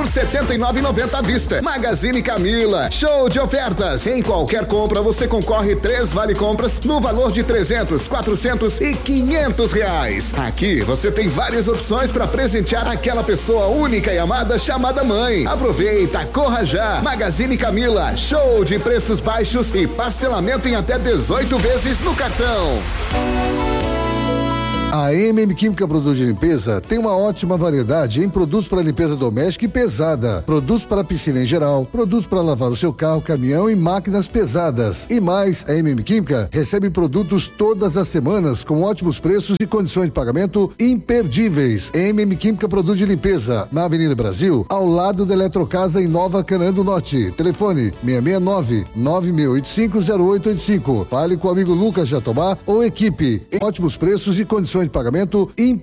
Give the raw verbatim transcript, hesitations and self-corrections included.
por setenta e nove reais e noventa centavos à vista. Magazine Camila, show de ofertas. Em qualquer compra você concorre três vale compras no valor de trezentos, quatrocentos e quinhentos reais. Aqui você tem várias opções para presentear aquela pessoa única e amada chamada mãe. Aproveita, corra já. Magazine Camila, show de preços baixos e parcelamento em até dezoito vezes no cartão. A M M Química Produtos de Limpeza tem uma ótima variedade em produtos para limpeza doméstica e pesada, produtos para piscina em geral, produtos para lavar o seu carro, caminhão e máquinas pesadas. E mais, a M M Química recebe produtos todas as semanas com ótimos preços e condições de pagamento imperdíveis. M M Química Produtos de Limpeza, na Avenida Brasil, ao lado da Eletrocasa em Nova Canaã do Norte. Telefone seis seis nove, nove oito cinco, zero oito oito cinco. Fale com o amigo Lucas Jatobá ou equipe. Em ótimos preços e condições de pagamento imperdíveis.